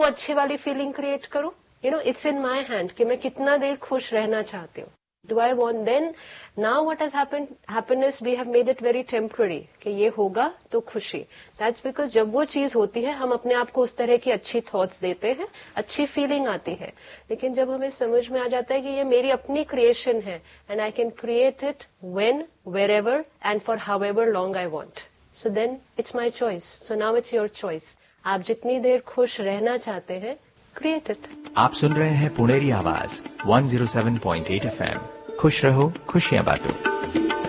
वो अच्छी वाली फीलिंग क्रिएट करूं, इट्स इन माई हैंड कि मैं कितना देर खुश रहना चाहती हूँ. Do I want then now what has happened, happiness we have made it very temporary कि ये होगा तो खुशी. दैट्स बिकॉज जब वो चीज होती है हम अपने आप को उस तरह की अच्छी थॉट्स देते हैं, अच्छी फीलिंग आती है. लेकिन जब हमें समझ में आ जाता है कि ये मेरी अपनी क्रिएशन है and I can create it when, wherever and for however long I want, so then it's my choice. So now it's your choice. आप जितनी देर खुश रहना चाहते हैं, क्रिएट इट. आप सुन रहे हैं पुणेरी आवाज 107.8 FM. खुश रहो, खुशियां बांटो.